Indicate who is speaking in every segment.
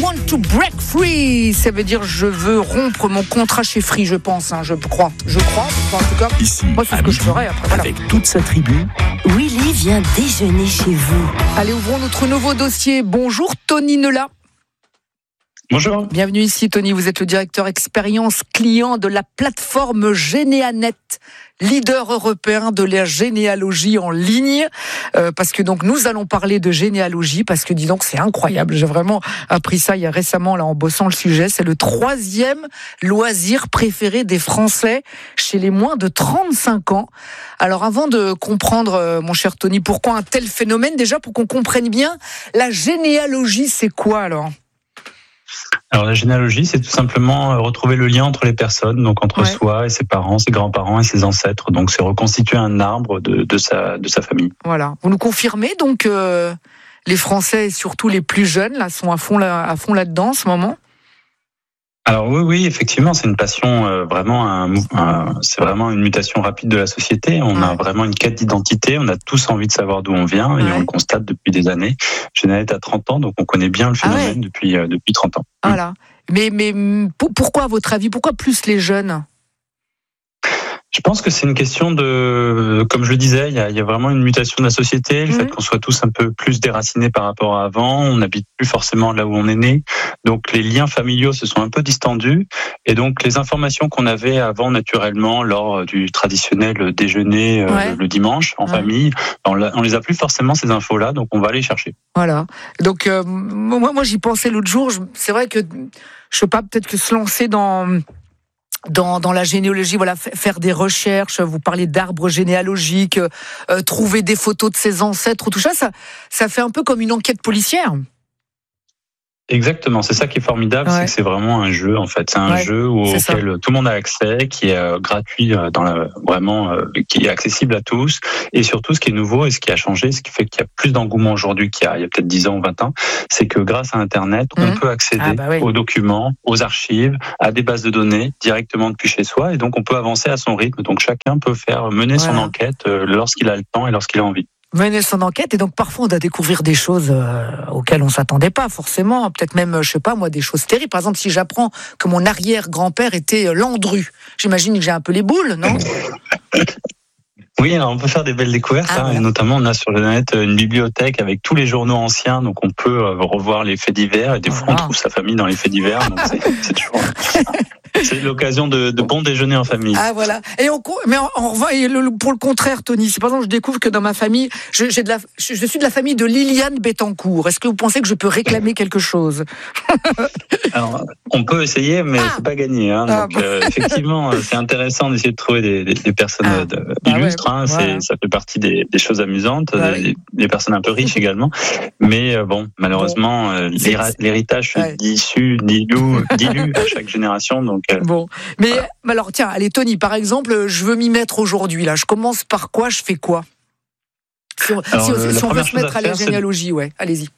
Speaker 1: want to break free. Ça veut dire je veux rompre mon contrat chez Free, je pense, je crois. En tout cas,
Speaker 2: ici,
Speaker 1: moi c'est ce que je ferais après. Voilà.
Speaker 2: Avec toute sa tribu,
Speaker 3: Willy vient déjeuner chez vous.
Speaker 1: Allez, ouvrons notre nouveau dossier. Bonjour Tony Nela.
Speaker 4: Bonjour.
Speaker 1: Bienvenue ici Tony, vous êtes le directeur expérience client de la plateforme Généanet, leader européen de la généalogie en ligne, parce que donc nous allons parler de généalogie, parce que dis donc c'est incroyable, j'ai vraiment appris ça il y a récemment là en bossant le sujet, c'est le 3e loisir préféré des Français chez les moins de 35 ans. Alors avant de comprendre, mon cher Tony, pourquoi un tel phénomène, déjà pour qu'on comprenne bien, la généalogie c'est quoi alors ?
Speaker 4: Alors la généalogie, c'est tout simplement retrouver le lien entre les personnes, donc entre soi et ses parents, ses grands-parents et ses ancêtres. Donc c'est reconstituer un arbre de sa famille.
Speaker 1: Voilà. Vous nous confirmez donc les Français et surtout les plus jeunes là sont à fond là-dedans en ce moment ?
Speaker 4: Alors oui, effectivement, c'est une passion c'est vraiment une mutation rapide de la société. On a vraiment une quête d'identité. On a tous envie de savoir d'où on vient et on le constate depuis des années. Généanet a 30 ans, donc on connaît bien le phénomène depuis 30 ans.
Speaker 1: Voilà. Mais pourquoi, à votre avis, pourquoi plus les jeunes ?
Speaker 4: Je pense que c'est une question de, comme je le disais, il y a vraiment une mutation de la société, le fait qu'on soit tous un peu plus déracinés par rapport à avant, on n'habite plus forcément là où on est né, donc les liens familiaux se sont un peu distendus, et donc les informations qu'on avait avant naturellement lors du traditionnel déjeuner le dimanche en famille, on les a plus forcément ces infos-là, donc on va les chercher.
Speaker 1: Voilà. Donc moi j'y pensais l'autre jour, c'est vrai que je sais pas, peut-être que se lancer dans la généalogie, voilà, faire des recherches, vous parlez d'arbres généalogiques, trouver des photos de ses ancêtres, tout ça fait un peu comme une enquête policière.
Speaker 4: Exactement, c'est ça qui est formidable, c'est que c'est vraiment un jeu en fait, c'est un jeu auquel tout le monde a accès, qui est gratuit qui est accessible à tous, et surtout ce qui est nouveau et ce qui a changé, ce qui fait qu'il y a plus d'engouement aujourd'hui qu'il y a peut-être 10 ans ou 20 ans, c'est que grâce à Internet, on peut accéder aux documents, aux archives, à des bases de données directement depuis chez soi, et donc on peut avancer à son rythme, donc chacun peut mener son enquête lorsqu'il a le temps et lorsqu'il a envie.
Speaker 1: Mener son enquête, et donc parfois on doit découvrir des choses auxquelles on s'attendait pas forcément, peut-être même, je sais pas moi, des choses terribles. Par exemple, si j'apprends que mon arrière-grand-père était Landru, j'imagine que j'ai un peu les boules, non ?
Speaker 4: Oui, alors on peut faire des belles découvertes, et notamment on a sur le net une bibliothèque avec tous les journaux anciens, donc on peut revoir les faits divers, et des fois on trouve sa famille dans les faits divers, donc c'est toujours... C'est l'occasion de bons déjeuners en famille.
Speaker 1: Ah voilà. Et pour le contraire, Tony, si par exemple je découvre que dans ma famille, je suis de la famille de Liliane Bettencourt, est-ce que vous pensez que je peux réclamer quelque chose ?
Speaker 4: Alors, on peut essayer, mais c'est pas gagné. Donc, effectivement, c'est intéressant d'essayer de trouver des personnes illustres. Ça fait partie des choses amusantes, des personnes un peu riches également. Mais malheureusement, l'héritage se dilue à chaque génération. Donc,
Speaker 1: mais alors tiens, allez Tony, par exemple, je veux m'y mettre aujourd'hui. Là, je commence par quoi ? Je fais quoi ? Si on veut se mettre à la généalogie, allez-y.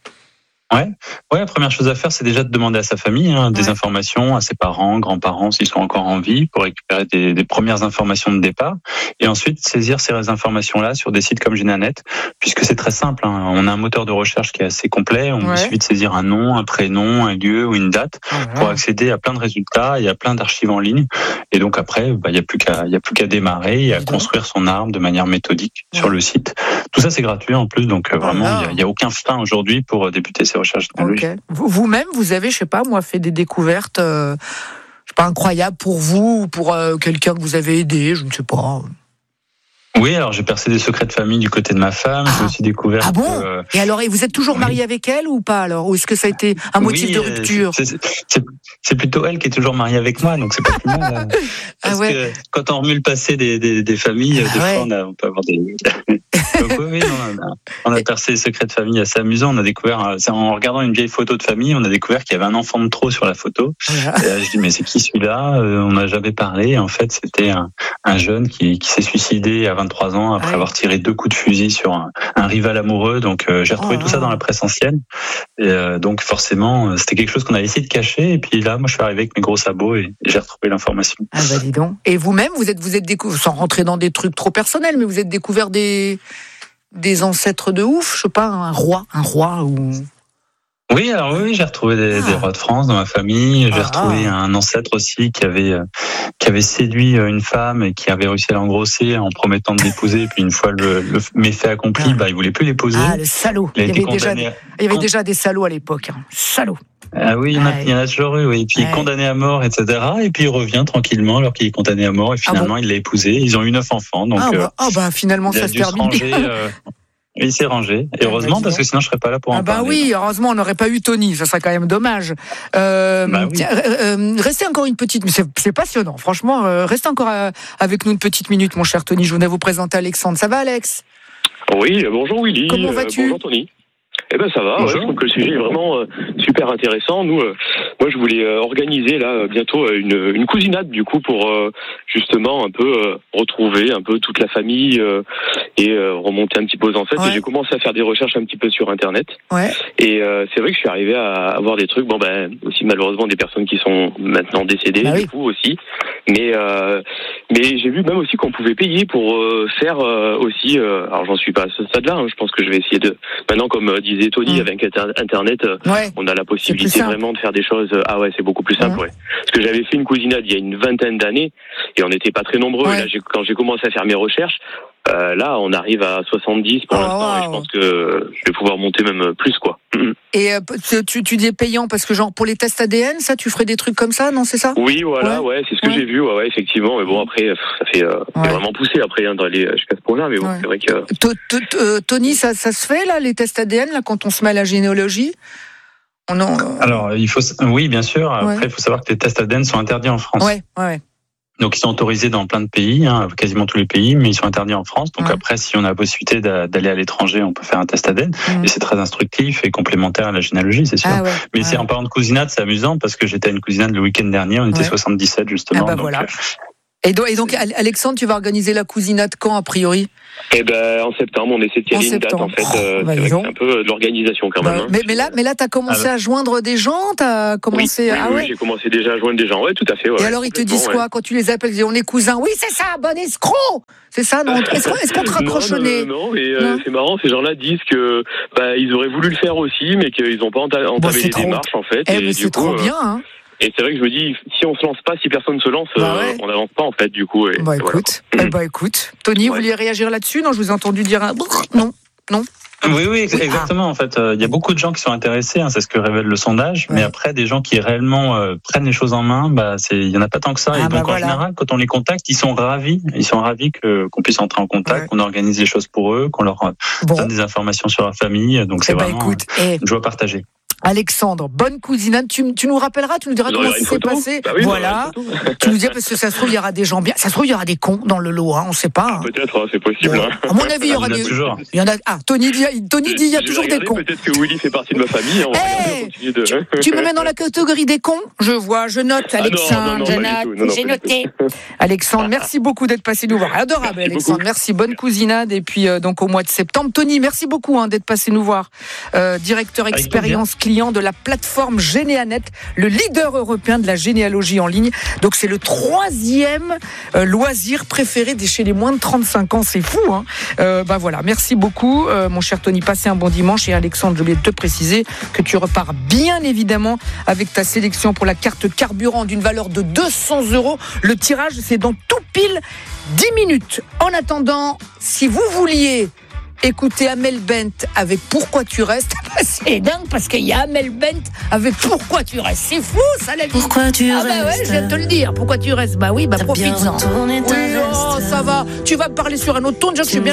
Speaker 4: La première chose à faire, c'est déjà de demander à sa famille des informations, à ses parents, grands-parents, s'ils sont encore en vie, pour récupérer des premières informations de départ. Et ensuite, saisir ces informations-là sur des sites comme Généanet, puisque c'est très simple. On a un moteur de recherche qui est assez complet. Il suffit de saisir un nom, un prénom, un lieu ou une date pour accéder à plein de résultats. Il y a plein d'archives en ligne. Et donc après, il n'y a plus qu'à démarrer et à construire son arbre de manière méthodique sur le site. Tout ça, c'est gratuit en plus. Donc vraiment, il n'y a aucun frein aujourd'hui pour débuter ces recherches technologiques.
Speaker 1: Vous-même, vous avez, je sais pas, moi, fait des découvertes, incroyables pour vous ou pour quelqu'un que vous avez aidé, je ne sais pas.
Speaker 4: Oui, alors j'ai percé des secrets de famille du côté de ma femme. J'ai aussi découvert.
Speaker 1: Ah bon ? Et alors, vous êtes toujours marié avec elle ou pas alors ? Ou est-ce que ça a été un motif de rupture ?
Speaker 4: C'est plutôt elle qui est toujours mariée avec moi, donc c'est pas plus mal. Parce que quand on remue le passé des familles, des fois on peut avoir des. Donc on a percé les secrets de famille assez amusants. On a découvert, en regardant une vieille photo de famille, on a découvert qu'il y avait un enfant de trop sur la photo. Et là, je dis mais c'est qui celui-là ? On n'a jamais parlé. Et en fait, c'était un jeune qui s'est suicidé à 23 ans après avoir tiré 2 coups de fusil sur un rival amoureux. Donc j'ai retrouvé tout ça dans la presse ancienne. Et donc forcément, c'était quelque chose qu'on avait essayé de cacher. Et puis là, moi, je suis arrivé avec mes gros sabots et j'ai retrouvé l'information.
Speaker 1: Ah bah dis donc. Et vous-même, vous êtes découvert, sans rentrer dans des trucs trop personnels, mais vous êtes découvert des ancêtres de ouf, je sais pas, un roi ou...
Speaker 4: Oui, alors oui, j'ai retrouvé des rois de France dans ma famille. J'ai retrouvé un ancêtre aussi qui avait séduit une femme et qui avait réussi à l'engrosser en promettant de l'épouser. Puis une fois le méfait accompli, il voulait plus l'épouser.
Speaker 1: Ah, le salaud. Il y avait déjà des salauds à l'époque. Salaud.
Speaker 4: Ah oui, il y en a toujours eu, oui. Et puis condamné à mort, etc. Et puis il revient tranquillement alors qu'il est condamné à mort. Et finalement, il l'a épousée. Ils ont eu 9 enfants. Donc,
Speaker 1: finalement, ça se termine bien.
Speaker 4: Il s'est rangé. Et heureusement, parce que sinon, je serais pas là pour en parler.
Speaker 1: Oui, heureusement, on n'aurait pas eu Tony. Ça serait quand même dommage. Restez encore une petite... C'est passionnant, franchement. Restez encore avec nous une petite minute, mon cher Tony. Je voulais vous présenter Alexandre. Ça va, Alex ?
Speaker 2: Oui, bonjour Willy.
Speaker 1: Comment vas-tu ?
Speaker 2: Bonjour Tony. Eh ben ça va, je trouve que le sujet est vraiment super intéressant. Nous, moi je voulais organiser là bientôt une cousinade du coup pour justement un peu retrouver un peu toute la famille et remonter un petit peu aux ancêtres. Et j'ai commencé à faire des recherches un petit peu sur internet. Et c'est vrai que je suis arrivé à avoir des trucs, aussi malheureusement des personnes qui sont maintenant décédées du coup aussi. Mais j'ai vu même aussi qu'on pouvait payer pour faire aussi. Alors j'en suis pas à ce stade-là. Je pense que je vais essayer de maintenant comme disait Tony, avec Internet, on a la possibilité vraiment de faire des choses. C'est beaucoup plus simple. Parce que j'avais fait une cousinade il y a une 20aine d'années et on n'était pas très nombreux. Et là, quand j'ai commencé à faire mes recherches, là, on arrive à 70 pour l'instant et je pense que je vais pouvoir monter même plus, quoi.
Speaker 1: Et tu dis payant parce que genre pour les tests ADN, ça, tu ferais des trucs comme ça, non, c'est ça ?
Speaker 2: Oui, voilà, c'est ce que j'ai vu, effectivement. Mais bon, après, ça fait vraiment poussé après d'aller jusqu'à ce point-là. Mais bon, c'est vrai que
Speaker 1: Tony, ça se fait là, les tests ADN là, quand on se met à la généalogie ?
Speaker 4: Alors, oui, bien sûr. Après, il faut savoir que les tests ADN sont interdits en France. Donc, ils sont autorisés dans plein de pays, quasiment tous les pays, mais ils sont interdits en France. Donc après, si on a la possibilité d'aller à l'étranger, on peut faire un test ADN. Et c'est très instructif et complémentaire à la généalogie, c'est sûr. Mais en parlant de cousinade, c'est amusant parce que j'étais à une cousinade le week-end dernier, on était 77 justement.
Speaker 1: Voilà. Et donc, Alexandre, tu vas organiser la cousinade quand, a priori ?
Speaker 2: En septembre, on essaie de caler une date, en fait. C'est vrai que c'est un peu de l'organisation, quand même.
Speaker 1: Mais là, t'as commencé à joindre des gens, t'as commencé...
Speaker 2: Oui, j'ai commencé déjà à joindre des gens, tout à fait.
Speaker 1: Et alors, ils te disent quoi, quand tu les appelles, ils disent, on est cousins, oui, c'est ça, bon escroc! C'est ça, non? Est-ce qu'on te raccroche au nez?
Speaker 2: Non, mais c'est marrant, ces gens-là disent que, ils auraient voulu le faire aussi, mais qu'ils n'ont pas entamé les démarches, en fait.
Speaker 1: Mais c'est trop bien, hein.
Speaker 2: Et c'est vrai que je me dis, si on se lance pas, si personne se lance, on n'avance pas en fait du coup.
Speaker 1: Écoute, Tony, vous vouliez réagir là-dessus ? Non, je vous ai entendu dire non.
Speaker 4: Oui, exactement. En fait, il y a beaucoup de gens qui sont intéressés, c'est ce que révèle le sondage. Mais après, des gens qui réellement prennent les choses en main, il y en a pas tant que ça. Et donc en général, quand on les contacte, ils sont ravis qu'on puisse entrer en contact, qu'on organise les choses pour eux, qu'on leur donne des informations sur leur famille. Donc c'est vraiment une joie partagée.
Speaker 1: Alexandre, bonne cousinade. Tu nous rappelleras, tu nous diras comment ça s'est passé. Voilà. Tu nous diras parce que ça se trouve il y aura des gens bien. Ça se trouve il y aura des cons dans le lot, on sait pas.
Speaker 2: Peut-être, c'est possible.
Speaker 1: À mon avis, il y aura des. Il y en a. Tony dit il y a toujours des cons.
Speaker 2: Peut-être que Willy fait partie de ma famille.
Speaker 1: Tu me mets dans la catégorie des cons ? Je note, Alexandre. J'ai noté. Alexandre, merci beaucoup d'être passé nous voir. Adorable, Alexandre. Merci, bonne cousinade. Et puis donc au mois de septembre, Tony, merci beaucoup d'être passé nous voir. Directeur expérience client de la plateforme Généanet, le leader européen de la généalogie en ligne. Donc c'est le 3e loisir préféré chez les moins de 35 ans. C'est fou, hein. Voilà, merci beaucoup, mon cher Tony. Passez un bon dimanche. Et Alexandre, je voulais te préciser que tu repars bien évidemment avec ta sélection pour la carte carburant d'une valeur de 200 €. Le tirage, c'est dans tout pile 10 minutes. En attendant, si vous vouliez écoutez Amel Bent avec Pourquoi tu restes. C'est dingue parce qu'il y a Amel Bent avec Pourquoi tu restes. C'est fou ça la vie.
Speaker 3: Pourquoi tu restes?
Speaker 1: Je viens de te le dire. Pourquoi tu restes? Profite-en. Oui, ça va. Tu vas me parler sur un autre ton. Déjà que je suis bien